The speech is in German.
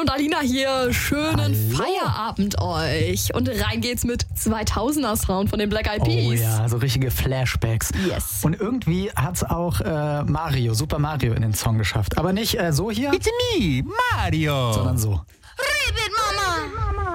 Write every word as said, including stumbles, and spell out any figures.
und Alina hier. Schönen Hallo. Feierabend euch. Und rein geht's mit zweitausender Sound von den Black Eyed Peas. Oh ja, so richtige Flashbacks. Yes. Und irgendwie hat's auch äh, Mario, Super Mario in den Song geschafft. Aber nicht äh, so hier, It's me, Mario. sondern so.